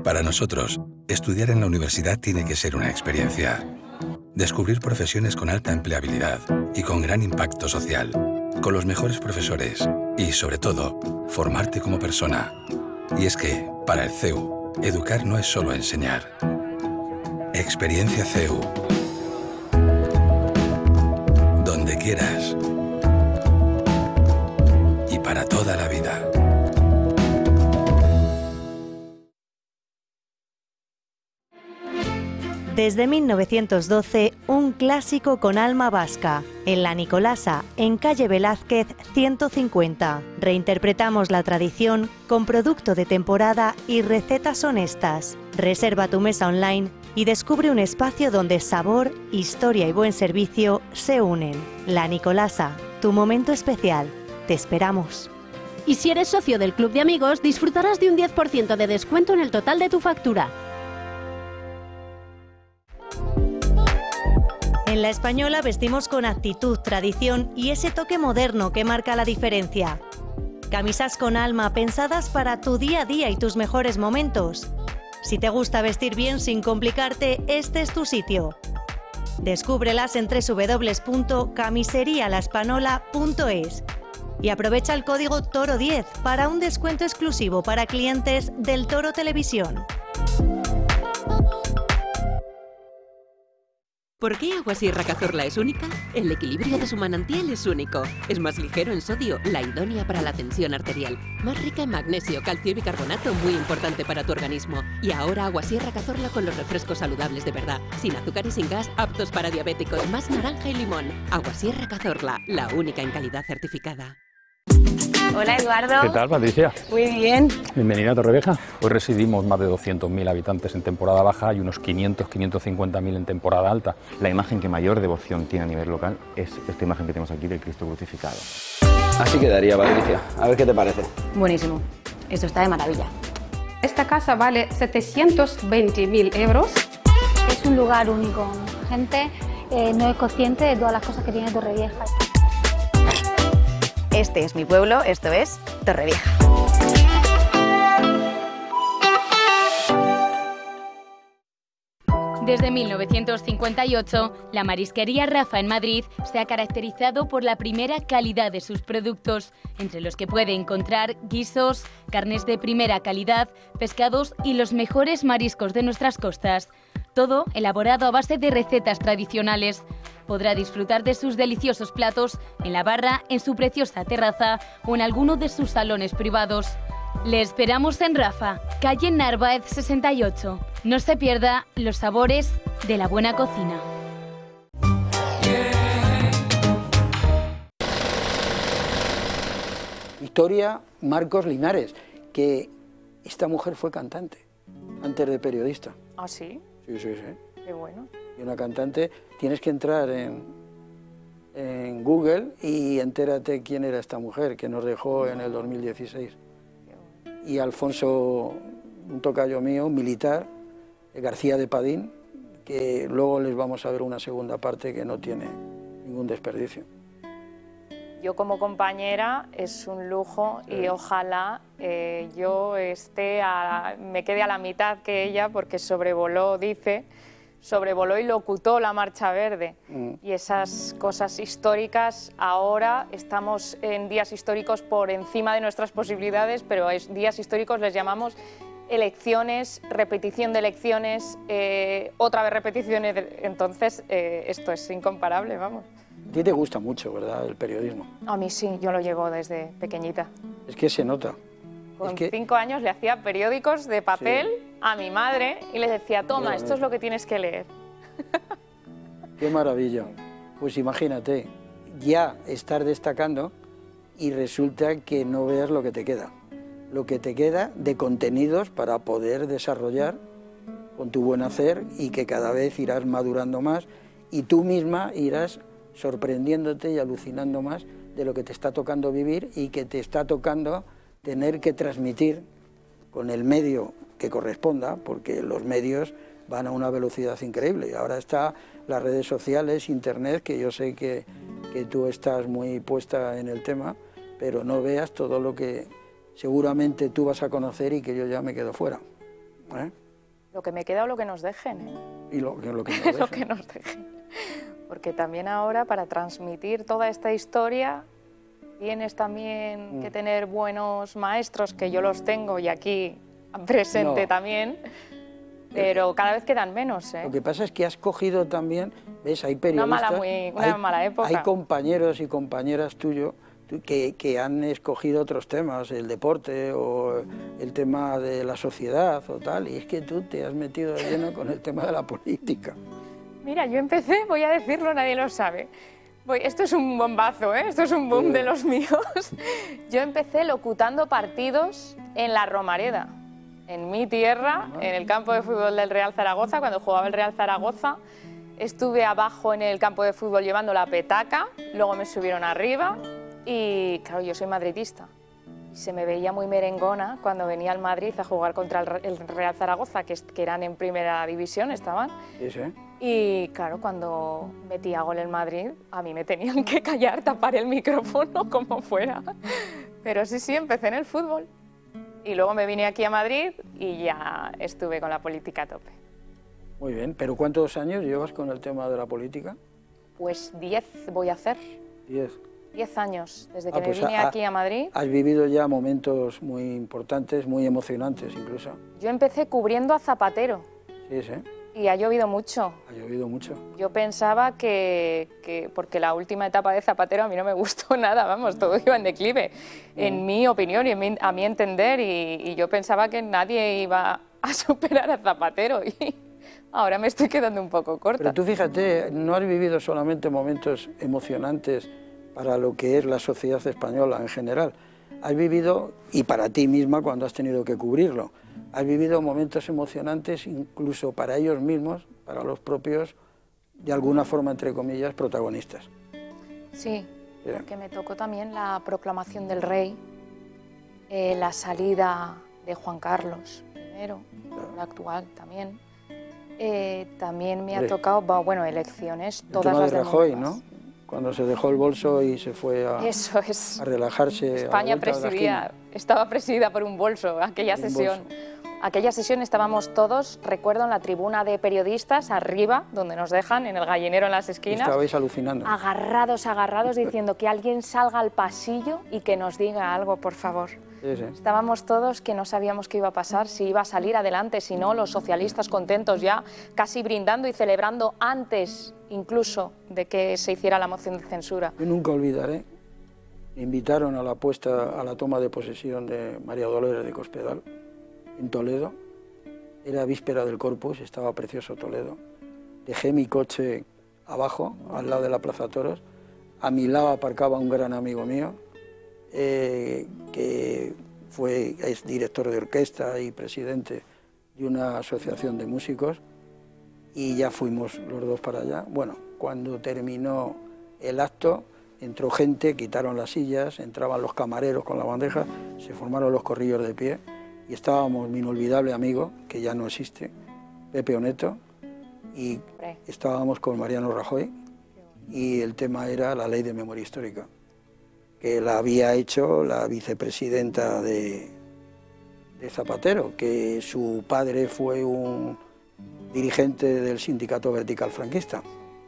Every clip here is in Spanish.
Para nosotros, estudiar en la universidad tiene que ser una experiencia. Descubrir profesiones con alta empleabilidad y con gran impacto social, con los mejores profesores y, sobre todo, formarte como persona. Y es que, para el CEU, educar no es solo enseñar. Experiencia CEU. Donde quieras. Y para toda la vida. Desde 1912, un clásico con alma vasca. En La Nicolasa, en calle Velázquez 150. Reinterpretamos la tradición con producto de temporada y recetas honestas. Reserva tu mesa online y descubre un espacio donde sabor, historia y buen servicio se unen. La Nicolasa, tu momento especial. Te esperamos. Y si eres socio del Club de Amigos, disfrutarás de un 10% de descuento en el total de tu factura. En La Española vestimos con actitud, tradición y ese toque moderno que marca la diferencia. Camisas con alma pensadas para tu día a día y tus mejores momentos. Si te gusta vestir bien sin complicarte, este es tu sitio. Descúbrelas en www.camiserialaspanola.es y aprovecha el código TORO10 para un descuento exclusivo para clientes del Toro Televisión. ¿Por qué Agua Sierra Cazorla es única? El equilibrio de su manantial es único. Es más ligero en sodio, la idónea para la tensión arterial. Más rica en magnesio, calcio y bicarbonato, muy importante para tu organismo. Y ahora Agua Sierra Cazorla con los refrescos saludables de verdad. Sin azúcar y sin gas, aptos para diabéticos, más naranja y limón. Agua Sierra Cazorla, la única en calidad certificada. Hola, Eduardo. ¿Qué tal, Patricia? Muy bien. Bienvenida a Torrevieja. Hoy residimos más de 200.000 habitantes en temporada baja y unos 500-550.000 en temporada alta. La imagen que mayor devoción tiene a nivel local es esta imagen que tenemos aquí del Cristo crucificado. Así quedaría, Patricia. A ver qué te parece. Buenísimo. Esto está de maravilla. Esta casa vale 720.000 euros. Es un lugar único. La gente no es consciente de todas las cosas que tiene Torrevieja. Este es mi pueblo, esto es Torrevieja. Desde 1958, la marisquería Rafa en Madrid se ha caracterizado por la primera calidad de sus productos, entre los que puede encontrar guisos, carnes de primera calidad, pescados y los mejores mariscos de nuestras costas. Todo elaborado a base de recetas tradicionales. Podrá disfrutar de sus deliciosos platos en la barra, en su preciosa terraza o en alguno de sus salones privados. Le esperamos en Rafa, calle Narváez 68. No se pierda los sabores de la buena cocina. Victoria Marcos Linares, que esta mujer fue cantante antes de periodista. ¿Ah, sí? Sí, sí, sí. Qué bueno. Y una cantante, tienes que entrar en Google y entérate quién era esta mujer que nos dejó en el 2016. Y Alfonso, un tocayo mío, militar, García de Padín, que luego les vamos a ver una segunda parte que no tiene ningún desperdicio. Yo como compañera es un lujo y ojalá yo me quede a la mitad que ella, porque sobrevoló y locutó la Marcha Verde. Y esas cosas históricas, ahora estamos en días históricos por encima de nuestras posibilidades, pero días históricos les llamamos elecciones, repetición de elecciones, otra vez repeticiones, entonces esto es incomparable, vamos. A ti te gusta mucho, ¿verdad?, el periodismo. A mí sí, yo lo llevo desde pequeñita. Es que se nota. Con 5 años le hacía periódicos de papel a mi madre y le decía, toma, esto es lo que tienes que leer. Qué maravilla. Pues imagínate, ya estar destacando y resulta que no veas lo que te queda. Lo que te queda de contenidos para poder desarrollar con tu buen hacer y que cada vez irás madurando más y tú misma irás sorprendiéndote y alucinando más de lo que te está tocando vivir y que te está tocando tener que transmitir con el medio que corresponda, porque los medios van a una velocidad increíble. Y ahora está las redes sociales, internet, que yo sé que tú estás muy puesta en el tema, pero no veas todo lo que seguramente tú vas a conocer y que yo ya me quedo fuera. Lo que me queda o lo que nos dejen. Y lo que nos Lo dejen. que nos dejen. Porque también ahora, para transmitir toda esta historia, tienes también que tener buenos maestros, que yo los tengo y aquí presente No. también, pero cada vez quedan menos. Lo que pasa es que has cogido también, ves, hay periodistas, Una mala época. hay compañeros y compañeras tuyos que han escogido otros temas, el deporte o el tema de la sociedad o tal, y es que tú te has metido de lleno con el tema de la política. Mira, yo empecé, voy a decirlo, nadie lo sabe. Esto es un bombazo, ¿eh? Esto es un boom de los míos. Yo empecé locutando partidos en la Romareda, en mi tierra, en el campo de fútbol del Real Zaragoza, cuando jugaba el Real Zaragoza. Estuve abajo en el campo de fútbol llevando la petaca, luego me subieron arriba y, claro, yo soy madridista. Se me veía muy merengona cuando venía al Madrid a jugar contra el Real Zaragoza, que eran en primera división, estaban. Sí, sí. Y claro, cuando metía gol el Madrid, a mí me tenían que callar, tapar el micrófono, como fuera. Pero sí, empecé en el fútbol. Y luego me vine aquí a Madrid y ya estuve con la política a tope. Muy bien, pero ¿cuántos años llevas con el tema de la política? Pues 10 voy a hacer. 10. 10 años, desde que me Pues vine aquí a Madrid. Has vivido ya momentos muy importantes, muy emocionantes incluso. Yo empecé cubriendo a Zapatero. Sí, sí. Y ha llovido mucho. Ha llovido mucho. Yo pensaba que porque la última etapa de Zapatero a mí no me gustó nada, vamos, todo iba en declive, en mi opinión y a mi entender, y yo pensaba que nadie iba a superar a Zapatero, y ahora me estoy quedando un poco corta. Pero tú fíjate, no has vivido solamente momentos emocionantes para lo que es la sociedad española en general, has vivido, y para ti misma cuando has tenido que cubrirlo, has vivido momentos emocionantes incluso para ellos mismos, para los propios, de alguna forma, entre comillas, protagonistas. Sí, porque me tocó también la proclamación del rey, la salida de Juan Carlos I, el actual también. También me ha tocado, bueno, elecciones, todas las de Rajoy, ¿no? Cuando se dejó el bolso y se fue a relajarse. España estaba presidida por un bolso, aquella sesión. Aquella sesión estábamos todos, recuerdo, en la tribuna de periodistas, arriba, donde nos dejan, en el gallinero en las esquinas. Estabais alucinando. Agarrados, diciendo que alguien salga al pasillo y que nos diga algo, por favor. Sí, sí. Estábamos todos que no sabíamos qué iba a pasar, si iba a salir adelante, si no, los socialistas contentos ya, casi brindando y celebrando antes incluso de que se hiciera la moción de censura. Yo nunca olvidaré, me invitaron a la puesta, a la toma de posesión de María Dolores de Cospedal, en Toledo. Era víspera del Corpus, estaba precioso Toledo. Dejé mi coche abajo, al lado de la Plaza Toros. A mi lado aparcaba un gran amigo mío, que es director de orquesta y presidente de una asociación de músicos, y ya fuimos los dos para allá. Bueno, cuando terminó el acto, entró gente, quitaron las sillas, entraban los camareros con la bandeja, se formaron los corrillos de pie, y estábamos mi inolvidable amigo, que ya no existe, Pepe Oneto, y estábamos con Mariano Rajoy, y el tema era la Ley de Memoria Histórica, que la había hecho la vicepresidenta de Zapatero, que su padre fue un dirigente del sindicato vertical franquista.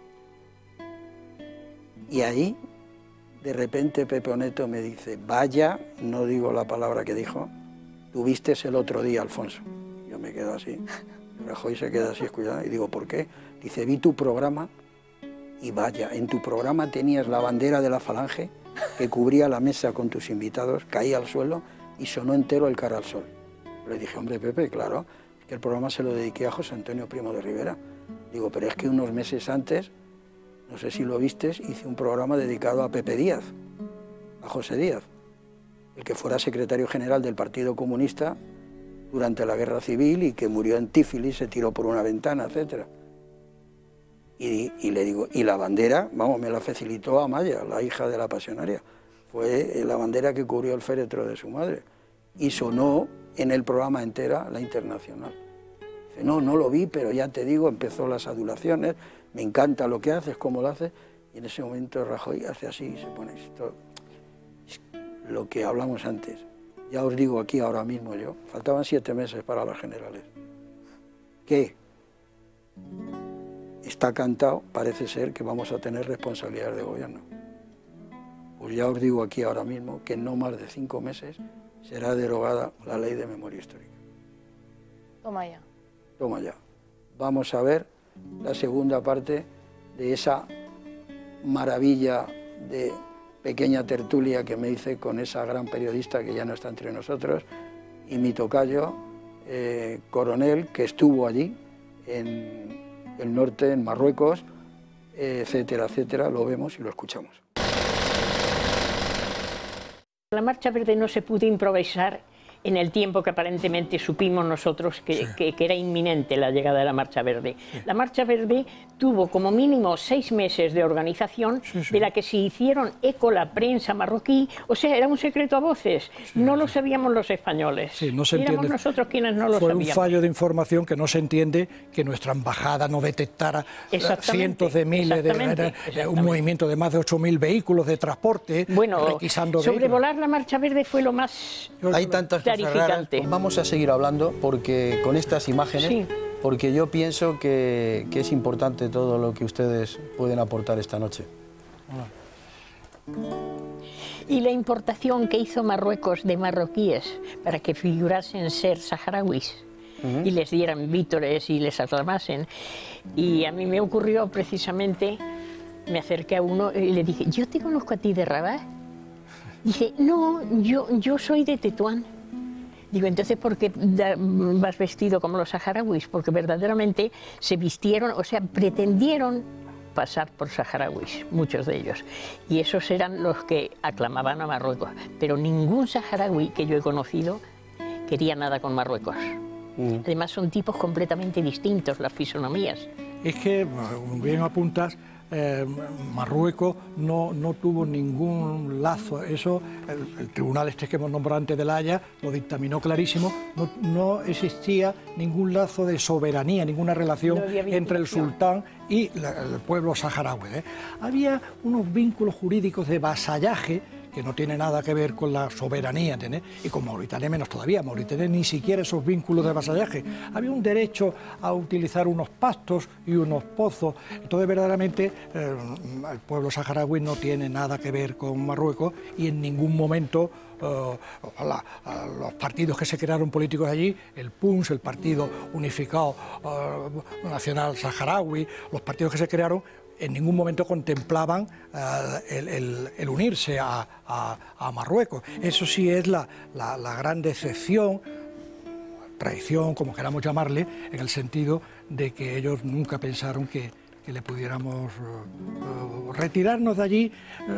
Y ahí, de repente, Pepe Oneto me dice, vaya, no digo la palabra que dijo, tuviste el otro día, Alfonso. Yo me quedo así, Rajoy se queda así escuchando, y digo, ¿por qué? Dice, vi tu programa, y vaya, en tu programa tenías la bandera de la Falange, que cubría la mesa con tus invitados, caía al suelo, y sonó entero el Cara al Sol. Le dije, hombre, Pepe, claro, que el programa se lo dediqué a José Antonio Primo de Rivera. Digo, pero es que unos meses antes, no sé si lo vistes, hice un programa dedicado a Pepe Díaz, a José Díaz, el que fuera secretario general del Partido Comunista durante la Guerra Civil y que murió en tífilis, se tiró por una ventana, etc. Y le digo, y la bandera, vamos, me la facilitó Amaya, la hija de la pasionaria. Fue la bandera que cubrió el féretro de su madre. Y sonó en el programa entera la Internacional. Dice, no lo vi, pero ya te digo, empezó las adulaciones, me encanta lo que haces, cómo lo haces, y en ese momento Rajoy hace así y se pone esto. Lo que hablamos antes, ya os digo aquí ahora mismo yo, faltaban 7 meses para las generales. que está cantado, parece ser que vamos a tener responsabilidades de gobierno. Pues ya os digo aquí ahora mismo que en no más de 5 meses será derogada la ley de memoria histórica. Toma ya. Toma ya. Vamos a ver la segunda parte de esa maravilla de pequeña tertulia que me hice con esa gran periodista que ya no está entre nosotros y mi tocayo, Coronel, que estuvo allí en el norte, en Marruecos, etcétera, etcétera. Lo vemos y lo escuchamos. La Marcha Verde no se pudo improvisar en el tiempo que aparentemente supimos nosotros que era inminente la llegada de la Marcha Verde. La Marcha Verde tuvo como mínimo 6 meses de organización, de la que se hicieron eco la prensa marroquí, o sea, era un secreto a voces, no lo sabíamos los españoles, no se entiende. Éramos nosotros quienes no lo sabíamos. Fue un fallo de información que no se entiende, que nuestra embajada no detectara cientos de miles, un movimiento de más de 8.000 vehículos de transporte, requisando sobrevolar la Marcha Verde fue lo más Hay tantas cosas raras. Vamos a seguir hablando porque con estas imágenes, porque yo pienso que es importante todo lo que ustedes pueden aportar esta noche. Y la importación que hizo Marruecos de marroquíes para que figurasen ser saharauis y les dieran vítores y les aclamasen. Y a mí me ocurrió precisamente, me acerqué a uno y le dije, ¿yo te conozco a ti de Rabat? Dice, no, yo soy de Tetuán. Digo, entonces, ¿por qué vas vestido como los saharauis? Porque verdaderamente se vistieron, o sea, pretendieron pasar por saharauis, muchos de ellos. Y esos eran los que aclamaban a Marruecos. Pero ningún saharaui que yo he conocido quería nada con Marruecos. Además, son tipos completamente distintos, las fisonomías. Es que, como bien apuntas, Marruecos no tuvo ningún lazo. Eso, el tribunal este que hemos nombrado antes de La Haya lo dictaminó clarísimo. No existía ningún lazo de soberanía, ninguna relación entre el sultán y el pueblo saharaui. Había unos vínculos jurídicos de vasallaje que no tiene nada que ver con la soberanía, y con Mauritania menos todavía. Mauritania ni siquiera esos vínculos de vasallaje. Había un derecho a utilizar unos pastos y unos pozos. Entonces, verdaderamente, el pueblo saharaui no tiene nada que ver con Marruecos y en ningún momento los partidos que se crearon políticos allí, el PUNS, el Partido Unificado Nacional Saharaui, los partidos que se crearon, en ningún momento contemplaban el unirse a Marruecos. Eso sí es la gran decepción, traición, como queramos llamarle, en el sentido de que ellos nunca pensaron que le pudiéramos retirarnos de allí,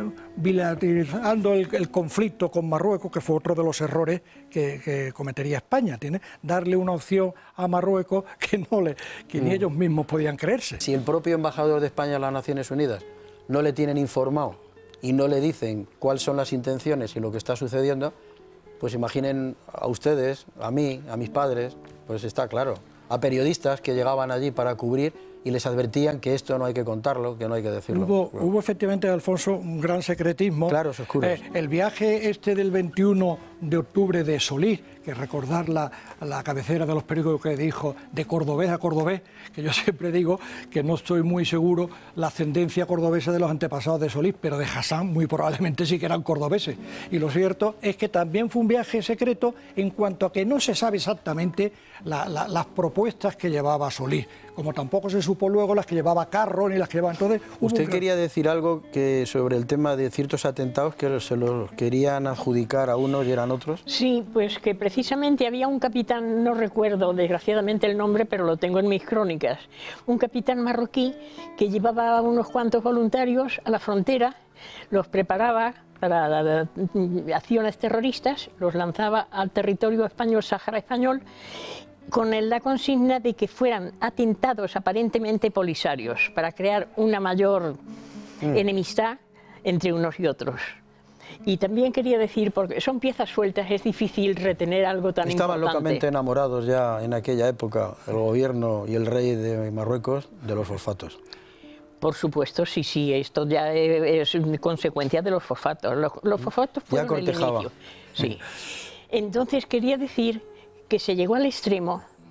bilateralizando el conflicto con Marruecos, que fue otro de los errores que cometería España, darle una opción a Marruecos que ni ellos mismos podían creerse. Si el propio embajador de España a las Naciones Unidas no le tienen informado y no le dicen cuáles son las intenciones y lo que está sucediendo, pues imaginen a ustedes, a mí, a mis padres, pues está claro, a periodistas que llegaban allí para cubrir y les advertían que esto no hay que contarlo, que no hay que decirlo. Hubo efectivamente, Alfonso, un gran secretismo. Claros, oscuros. El viaje del 21 de octubre de Solís, que recordar la cabecera de los periódicos que dijo de cordobés a cordobés, que yo siempre digo que no estoy muy seguro la ascendencia cordobesa de los antepasados de Solís, pero de Hassan muy probablemente sí que eran cordobeses. Y lo cierto es que también fue un viaje secreto en cuanto a que no se sabe exactamente las propuestas que llevaba Solís, como tampoco se supo luego las que llevaba Carro ni las que llevaba. Entonces, usted quería decir algo que sobre el tema de ciertos atentados que se los querían adjudicar a unos y eran otros. Sí, pues que precisamente había un capitán, no recuerdo desgraciadamente el nombre, pero lo tengo en mis crónicas, un capitán marroquí que llevaba unos cuantos voluntarios a la frontera, los preparaba para acciones terroristas, los lanzaba al territorio español, Sáhara español, con la consigna de que fueran atentados aparentemente polisarios, para crear una mayor enemistad entre unos y otros. Y también quería decir, porque son piezas sueltas, es difícil retener algo tan importante. Estaban locamente enamorados ya en aquella época, el gobierno y el rey de Marruecos, de los fosfatos. Por supuesto, sí, esto ya es consecuencia de los fosfatos. Los fosfatos fueron el inicio. Sí. Entonces quería decir que se llegó al extremo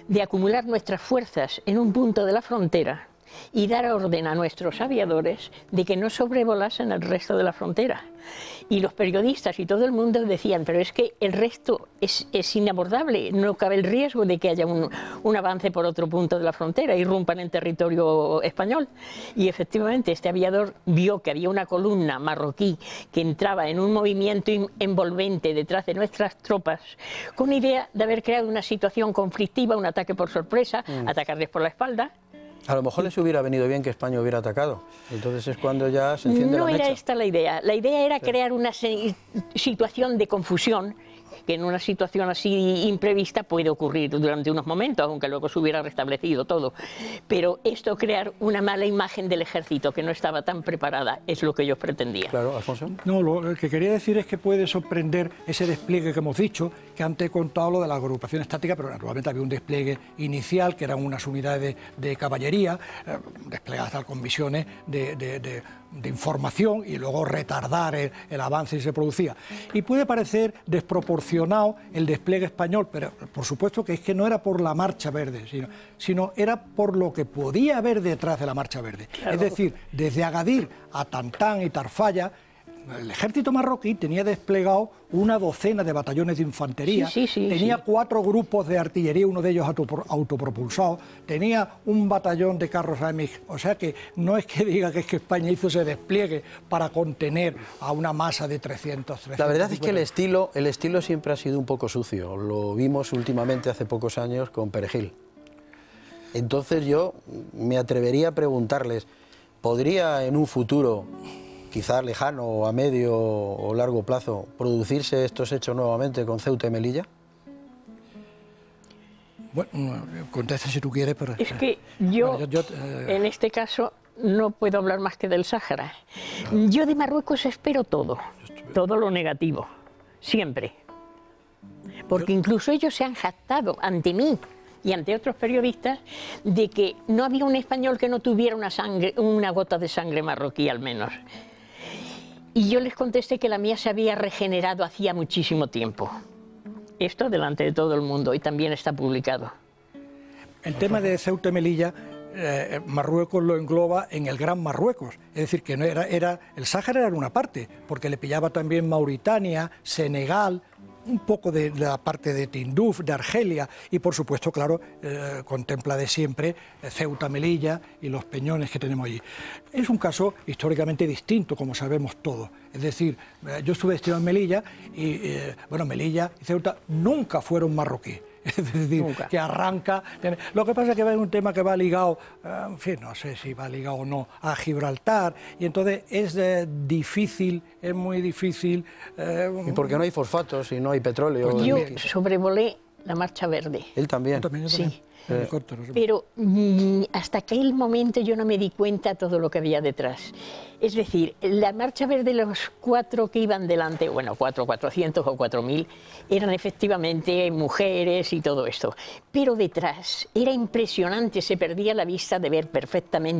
de acumular nuestras fuerzas en un punto de la frontera y dar orden a nuestros aviadores de que no sobrevolasen el resto de la frontera. Y los periodistas y todo el mundo decían, pero es que el resto es inabordable, no cabe el riesgo de que haya un avance por otro punto de la frontera, irrumpan en territorio español. Y efectivamente este aviador vio que había una columna marroquí que entraba en un movimiento envolvente detrás de nuestras tropas, con idea de haber creado una situación conflictiva, un ataque por sorpresa, atacarles por la espalda. A lo mejor les hubiera venido bien que España hubiera atacado. Entonces es cuando ya se enciende la mecha. No era esta la idea. La idea era crear una situación de confusión, que en una situación así imprevista puede ocurrir durante unos momentos, aunque luego se hubiera restablecido todo. Pero esto, crear una mala imagen del ejército que no estaba tan preparada, es lo que ellos pretendían. Claro, Alfonso. No, lo que quería decir es que puede sorprender ese despliegue que hemos dicho, que antes he contado lo de la agrupación estática, pero naturalmente había un despliegue inicial, que eran unas unidades de caballería, desplegadas tal con misiones de información y luego retardar el avance si se producía. Y puede parecer desproporcionado el despliegue español, pero por supuesto que es que no era por la Marcha Verde, sino era por lo que podía haber detrás de la Marcha Verde. Claro. Es decir, desde Agadir a Tantán y Tarfaya, el ejército marroquí tenía desplegado una docena de batallones de infantería, tenía 4 grupos de artillería, uno de ellos autopropulsado, tenía un batallón de carros AMX, o sea que no es que diga que es que España hizo ese despliegue para contener a una masa de 300. La verdad es que el estilo siempre ha sido un poco sucio, lo vimos últimamente hace pocos años con Perejil. Entonces yo me atrevería a preguntarles, ¿podría en un futuro, quizás lejano o a medio o largo plazo, producirse estos hechos nuevamente con Ceuta y Melilla? Bueno, contesta si tú quieres, pero... Es que yo en este caso, no puedo hablar más que del Sáhara. Yo de Marruecos espero todo lo negativo, siempre. Porque incluso ellos se han jactado ante mí y ante otros periodistas de que no había un español que no tuviera una gota de sangre marroquí al menos. Y yo les contesté que la mía se había regenerado hacía muchísimo tiempo. Esto delante de todo el mundo, y también está publicado. El tema de Ceuta y Melilla, Marruecos lo engloba en el Gran Marruecos. Es decir, que no el Sáhara era una parte, porque le pillaba también Mauritania, Senegal, un poco de la parte de Tinduf, de Argelia, y por supuesto, claro, contempla de siempre Ceuta, Melilla y los peñones que tenemos allí. Es un caso históricamente distinto, como sabemos todos. Es decir, yo estuve destinado en Melilla y, bueno, Melilla y Ceuta nunca fueron marroquíes. Es decir, nunca. Que arranca... Lo que pasa es que es un tema que va ligado, en fin, no sé si va ligado o no, a Gibraltar, y entonces es difícil, es muy difícil... ¿Y por qué no hay fosfatos y no hay petróleo? Pues yo sobrevolé la Marcha Verde. ¿Él también? Yo también. Sí. Pero hasta aquel momento yo no me di cuenta de todo lo que había detrás. Es decir, la Marcha Verde, los 4 que iban delante, bueno, 400 o 4000, eran efectivamente mujeres y todo esto. Pero detrás era impresionante, se perdía la vista de ver perfectamente